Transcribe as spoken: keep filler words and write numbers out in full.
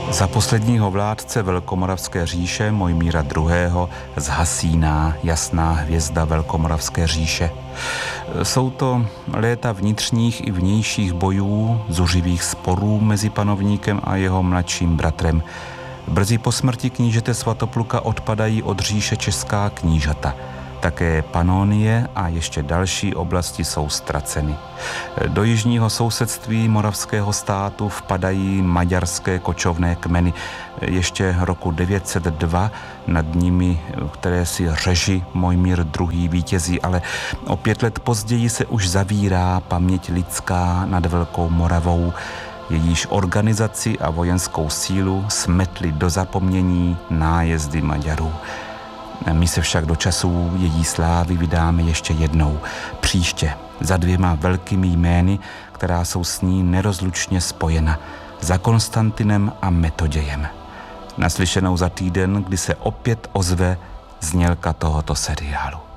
Za posledního vládce Velkomoravské říše Mojmíra druhého. zhasíná jasná hvězda Velkomoravské říše. Jsou to léta vnitřních i vnějších bojů, zuřivých sporů mezi panovníkem a jeho mladším bratrem. Brzy po smrti knížete Svatopluka odpadají od říše česká knížata. Také Panonie a ještě další oblasti jsou ztraceny. Do jižního sousedství moravského státu vpadají maďarské kočovné kmeny. Ještě roku devět set dva nad nimi, které si řeži Mojmír druhý. vítězí, ale o pět let později se už zavírá paměť lidská nad Velkou Moravou. Jejíž organizaci a vojenskou sílu smetly do zapomnění nájezdy Maďarů. My se však do časů její slávy vydáme ještě jednou, příště, za dvěma velkými jmény, která jsou s ní nerozlučně spojena, za Konstantinem a Metodějem. Naslyšenou za týden, kdy se opět ozve znělka tohoto seriálu.